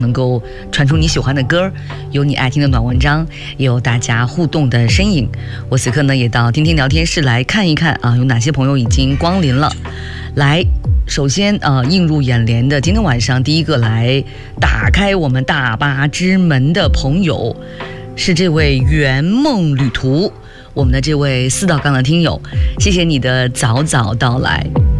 能够传出你喜欢的歌，有你爱听的暖文章，也有大家互动的身影。我此刻呢也到听听聊天室来看一看啊，有哪些朋友已经光临了。来，首先映入眼帘的，今天晚上第一个来打开我们大巴之门的朋友是这位圆梦旅途，我们的这位4道杠的听友，谢谢你的早早到来。